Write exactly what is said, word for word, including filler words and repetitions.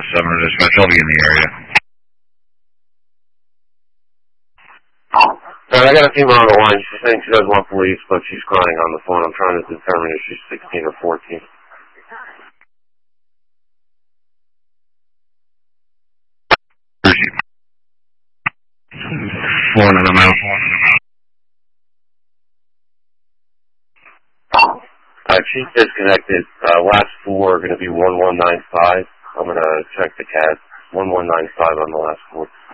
Summer Dispatch. I'll be in the area. Right, I got a female on the line. She's saying she doesn't want police, but she's crying on the phone. I'm trying to determine if she's sixteen or fourteen. Four in the mouth. Alright, she's disconnected. Uh, last four are going to be one one nine five. I'm going to check the C A D. one one nine five on the last four.